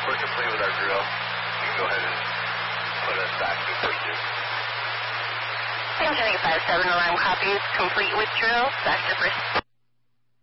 We're complete with our drill. You can go ahead and put us back to pursuit. Engine 857, alarm copies, complete with drill, back to pursuit.